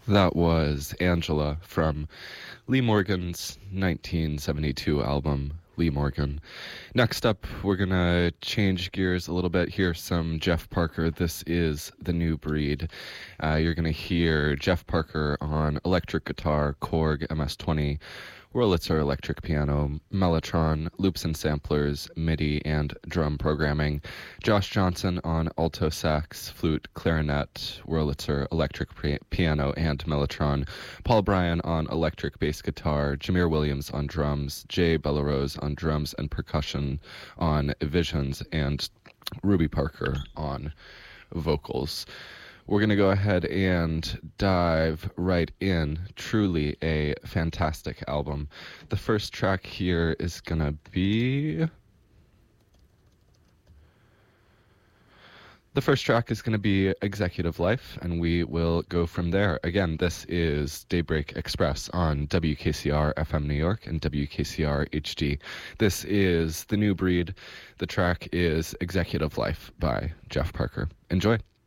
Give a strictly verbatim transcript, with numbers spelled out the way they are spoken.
That was Angela from Lee Morgan's nineteen seventy-two album, Lee Morgan. Next up, we're going to change gears a little bit. Hear some Jeff Parker. This is The New Breed. Uh, you're going to hear Jeff Parker on electric guitar, Korg M S twenty, Wurlitzer electric piano, Mellotron, loops and samplers, MIDI, and drum programming. Josh Johnson on alto sax, flute, clarinet, Wurlitzer electric pri- piano, and Mellotron. Paul Bryan on electric bass guitar, Jameer Williams on drums, Jay Bellerose on drums and percussion on Visions, and Ruby Parker on vocals. We're going to go ahead and dive right in. Truly a fantastic album. The first track here is going to be... The first track is going to be Executive Life, and we will go from there. Again, this is Daybreak Express on W K C R F M New York and W K C R H D. This is The New Breed. The track is Executive Life by Jeff Parker. Enjoy.